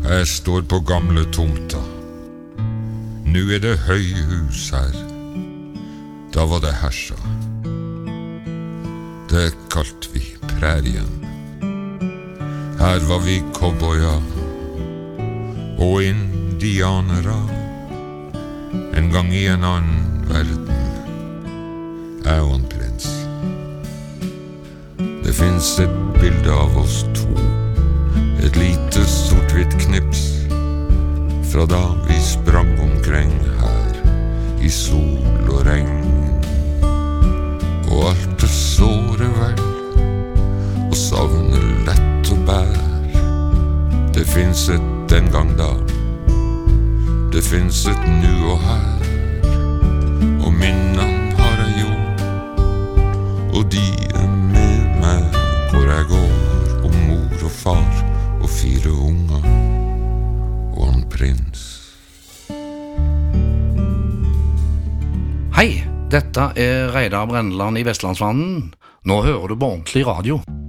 Jeg står på gamle tomta. Nu det høyhus her. Da var det hersa. Det kalt vi prærien. Her var vi cowboyer og indianere. En gang i en annen verden. Jeg og en prins. Det finnes et bilde av oss to. Et lite sort-hvitt knips fra da vi sprang omkring her i sol og regn. Og alt det såre vel og savner lett å bære. Det finnes et den gang da. Det finnes et nu og her. Og minnen har jeg jo, og de med meg hvor jeg går. Og mor og far og 4 unger og en prins. Hei, dette Reidar Brenneland i Vestlandsvannen. Nå hører du på ordentlig radio.